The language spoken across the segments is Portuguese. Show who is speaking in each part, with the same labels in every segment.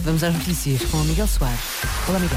Speaker 1: Vamos às notícias com o Miguel Soares. Olá, Miguel.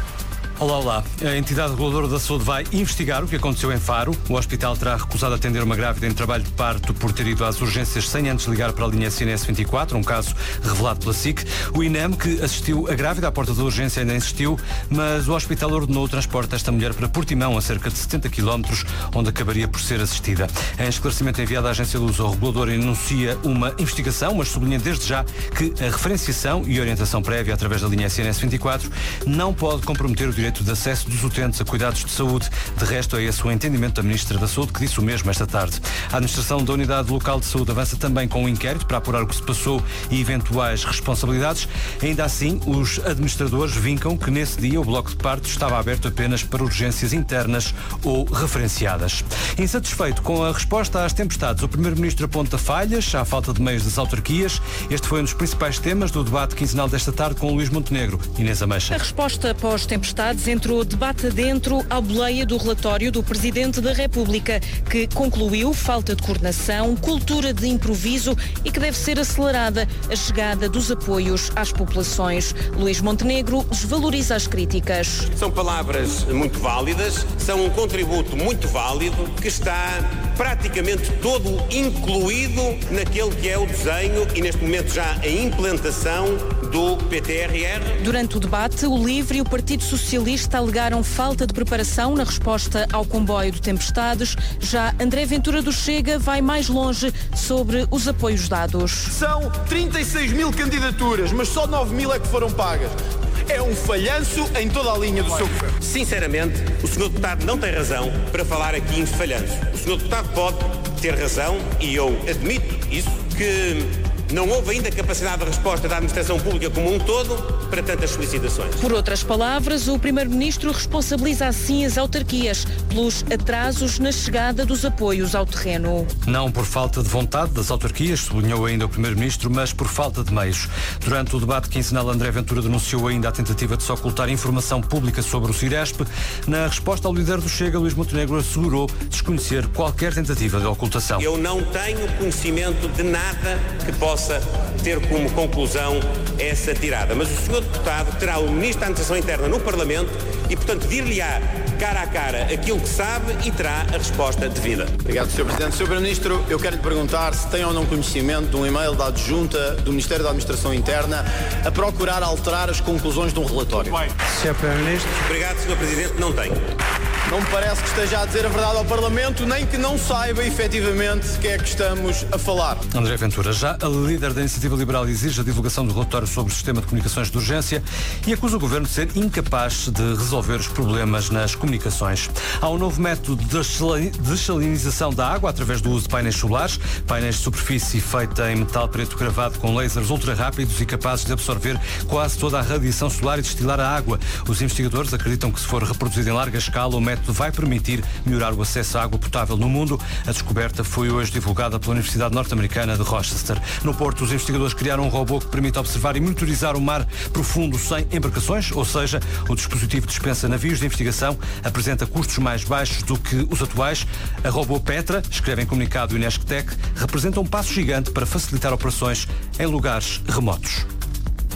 Speaker 2: Olá. A entidade reguladora da saúde vai investigar o que aconteceu em Faro. O hospital terá recusado atender uma grávida em trabalho de parto por ter ido às urgências sem antes ligar para a linha SNS 24, um caso revelado pela SIC. O INEM, que assistiu a grávida à porta da urgência, ainda insistiu, mas o hospital ordenou o transporte desta mulher para Portimão, a cerca de 70 km, onde acabaria por ser assistida. Em esclarecimento enviado à agência Lusa, o regulador enuncia uma investigação, mas sublinha desde já que a referenciação e orientação prévia através da linha SNS 24 não pode comprometer o direito de acesso dos utentes a cuidados de saúde. De resto, é esse o entendimento da Ministra da Saúde, que disse o mesmo esta tarde. A administração da Unidade Local de Saúde avança também com um inquérito para apurar o que se passou e eventuais responsabilidades. Ainda assim, os administradores vincam que nesse dia o bloco de parto estava aberto apenas para urgências internas ou referenciadas. Insatisfeito com a resposta às tempestades, o Primeiro-Ministro aponta falhas à falta de meios das autarquias. Este foi um dos principais temas do debate quinzenal desta tarde com Luís Montenegro. Inês Ameixa.
Speaker 3: A resposta após tempestades entrou debate adentro à boleia do relatório do Presidente da República, que concluiu falta de coordenação, cultura de improviso e que deve ser acelerada a chegada dos apoios às populações. Luís Montenegro desvaloriza as críticas.
Speaker 4: São palavras muito válidas, são um contributo muito válido que está praticamente todo incluído naquele que é o desenho e neste momento já a implantação do PTRR.
Speaker 3: Durante o debate, o LIVRE e o Partido Socialista alegaram falta de preparação na resposta ao comboio de tempestades. Já André Ventura do Chega vai mais longe sobre os apoios dados.
Speaker 5: São 36 mil candidaturas, mas só 9 mil é que foram pagas. É um falhanço em toda a linha do seu governo.
Speaker 4: Sinceramente, o Sr. Deputado não tem razão para falar aqui em falhanço. O Sr. Deputado pode ter razão, e eu admito isso, que não houve ainda capacidade de resposta da administração pública como um todo para tantas solicitações.
Speaker 3: Por outras palavras, o Primeiro-Ministro responsabiliza assim as autarquias pelos atrasos na chegada dos apoios ao terreno.
Speaker 2: Não por falta de vontade das autarquias, sublinhou ainda o Primeiro-Ministro, mas por falta de meios. Durante o debate quinzenal, André Ventura denunciou ainda a tentativa de se ocultar informação pública sobre o Ciresp. Na resposta ao líder do Chega, Luís Montenegro assegurou desconhecer qualquer tentativa de ocultação.
Speaker 4: Eu não tenho conhecimento de nada que possa ter como conclusão essa tirada. Mas o Sr. Deputado terá o Ministro da Administração Interna no Parlamento e, portanto, dir-lhe-á cara a cara aquilo que sabe e terá a resposta devida.
Speaker 5: Obrigado, Sr. Presidente. Sr. Primeiro-Ministro, eu quero lhe perguntar se tem ou não conhecimento de um e-mail da adjunta do Ministério da Administração Interna a procurar alterar as conclusões de um relatório.
Speaker 2: Sr. Primeiro-Ministro.
Speaker 4: Obrigado, Sr. Presidente. Não tenho.
Speaker 5: Não me parece que esteja a dizer a verdade ao Parlamento, nem que não saiba efetivamente de que é que estamos a falar.
Speaker 2: André Ventura, já a líder da Iniciativa Liberal, exige a divulgação do relatório sobre o sistema de comunicações de urgência e acusa o Governo de ser incapaz de resolver os problemas nas comunicações. Há um novo método de desalinização da água através do uso de painéis solares, painéis de superfície feita em metal preto gravado com lasers ultra rápidos e capazes de absorver quase toda a radiação solar e destilar a água. Os investigadores acreditam que, se for reproduzido em larga escala, o método vai permitir melhorar o acesso à água potável no mundo. A descoberta foi hoje divulgada pela Universidade Norte-Americana de Rochester. No Porto, os investigadores criaram um robô que permite observar e monitorizar o mar profundo sem embarcações, ou seja, o dispositivo dispensa navios de investigação, apresenta custos mais baixos do que os atuais. A robô Petra, escreve em comunicado o Inesctec, representa um passo gigante para facilitar operações em lugares remotos.